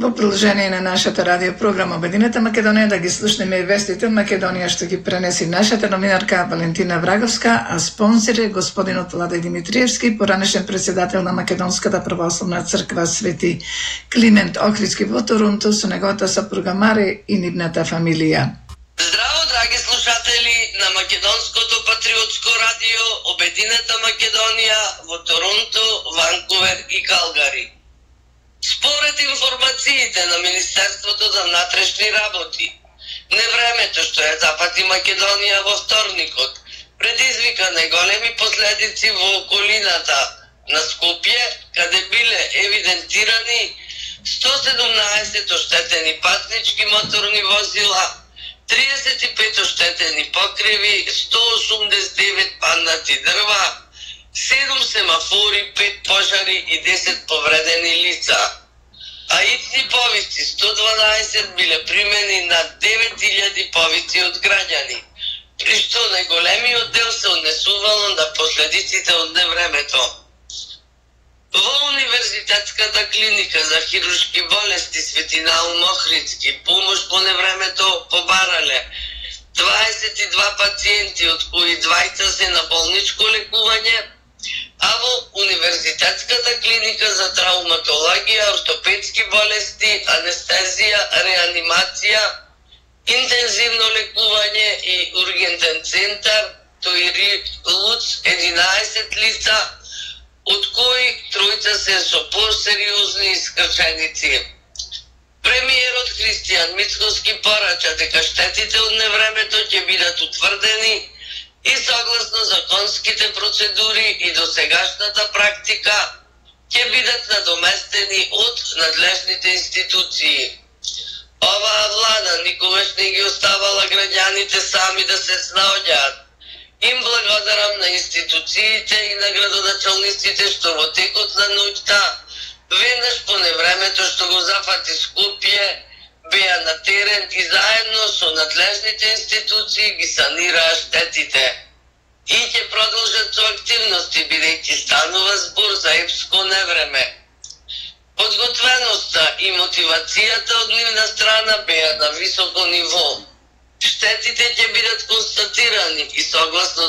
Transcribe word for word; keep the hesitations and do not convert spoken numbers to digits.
во продолжение на нашата радиопрограма Обединета Македонија да ги слушнеме и вестите од Македонија што ги пренеси нашата новинарка Валентина Враговска, а спонсор е господинот Владе Димитриевски, поранешен председател на Македонската православна црква Свети Климент Охридски во Торонто со неговата сопруга Маре и нивната фамилија. Здраво, драги слушатели на Македонското патриотско радио Обединета Македонија во Торонто, Ванкувер и Калгари. Според информациите на Министерството за внатрешни работи, невремето што ја запати Македонија во вторникот предизвика најголеми последици во околината на Скопје, каде биле евидентирани сто седумнаесет оштетени патнички моторни возила, триесет и пет оштетени покриви, сто осумдесет и девет паднати дрва, седум семафори, пет пожари и десет повредени лица. А итни повици сто дванаесет биле примени на девет илјади повици од граѓани, при што најголемиот дел се однесувало на последиците од невремето. Во Универзитетската клиника за хируршки болести Свети Наум Охридски помош по невремето побарале дваесет и два пациенти, од кои двајца се на болничко лекување, а во Универзитетската клиника за травматологија, ортопедски болести, анестезија, реанимација, интензивно лекување и ургентен центар, тој Луц, единаесет лица, од кои тројца се со посериозни искрченици. Премиерот Христијан Мицкоски порача дека штетите од невремето ќе бидат утврдени и согласно законските процедури и досегашната практика ќе бидат надоместени од надлежните институции. Оваа влада никогаш не ги оставала граѓаните сами да се снаоѓаат. Им благодарам на институциите и на градоначалниците што во текот на ноќта, веднаш по невремето што го зафати Скопје, беа на терен и заедно со надлежните институции ги санираа штетите. И ќе продолжат со активности, бидејќи станува збор за епско невреме. Подготвеноста и мотивацијата од нивна страна беа на високо ниво. Штетите ќе бидат констатирани и согласно